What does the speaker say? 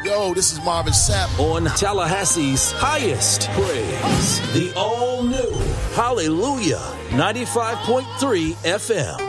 Yo, this is Marvin Sapp on Tallahassee's highest praise. The all-new Hallelujah 95.3 FM.